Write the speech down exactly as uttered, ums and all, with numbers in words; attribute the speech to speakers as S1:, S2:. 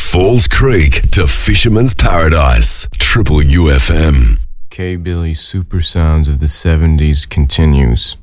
S1: Falls Creek to Fisherman's Paradise. Triple U F M.
S2: K-Billy Super Sounds of the seventies continues.